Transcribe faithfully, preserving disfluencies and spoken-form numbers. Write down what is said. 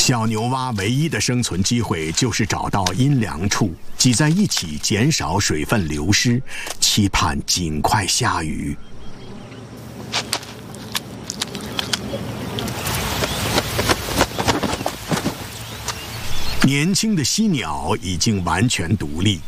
小牛蛙唯一的生存机会就是找到阴凉处，挤在一起，减少水分流失，期盼尽快下雨。年轻的犀鸟已经完全独立，